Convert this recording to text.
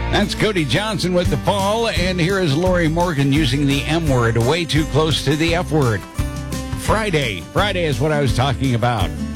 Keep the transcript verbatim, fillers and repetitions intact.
That's Cody Johnson with The Fall, and here is Lori Morgan using the M word way too close to the F word. Friday. Friday is what I was talking about.